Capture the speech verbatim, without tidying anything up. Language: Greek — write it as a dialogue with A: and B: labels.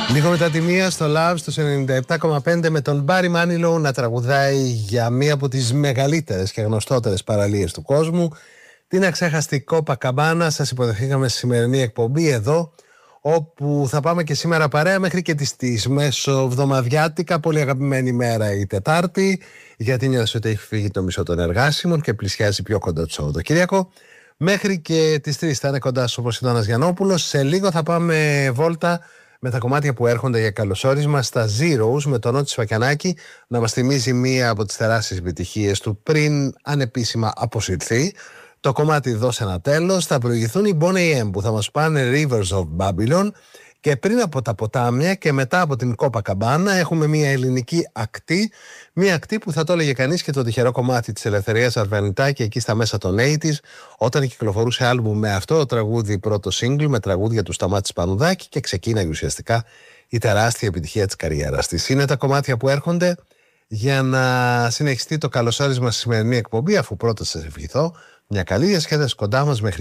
A: Λίγο μετά τη μία στο Love στο ενενήντα επτά κόμμα πέντε με τον Μπάρι Μάνιλο να τραγουδάει για μία από τις μεγαλύτερες και γνωστότερες παραλίες του κόσμου, την αξέχαστη Κόπα Καμπάνα. Σας υποδεχθήκαμε στη σημερινή εκπομπή εδώ, όπου θα πάμε και σήμερα παρέα μέχρι και τις τρεις μεσοβδομαδιάτικα. Πολύ αγαπημένη μέρα η Τετάρτη, γιατί νιώθω ότι έχει φύγει το μισό των εργάσιμων και πλησιάζει πιο κοντά το Σαββατοκύριακο. Μέχρι και τις τρεις θα είναι κοντά σου ο Ποσειδώνας Γιαννόπουλος. Σε λίγο θα πάμε βόλτα με τα κομμάτια που έρχονται για καλωσόρισμα στα Zeros, με τον Νότι Σφακιανάκη να μας θυμίζει μία από τις τεράστιες επιτυχίες του πριν ανεπίσημα αποσυρθεί. Το κομμάτι «Δώσε ένα τέλος». Θα προηγηθούν οι Boney M που θα μας πάνε Rivers of Babylon, και πριν από τα ποτάμια και μετά από την Κόπα Καμπάνα έχουμε μια ελληνική ακτή, μια ακτή που θα το έλεγε κανείς και το τυχερό κομμάτι της Ελευθερίας Αρβανιτάκη εκεί στα μέσα των ογδόντα, όταν κυκλοφορούσε άλμπουμ με αυτό το τραγούδι, πρώτο single με τραγούδια του Σταμάτη Πανουδάκη, και ξεκίναγε ουσιαστικά η τεράστια επιτυχία της καριέρας της. Είναι τα κομμάτια που έρχονται για να συνεχιστεί το καλωσόρισμα στη σημερινή εκπομπή, αφού πρώτα σας ευχηθώ μια καλή διασκέδαση κοντά μας μέχρι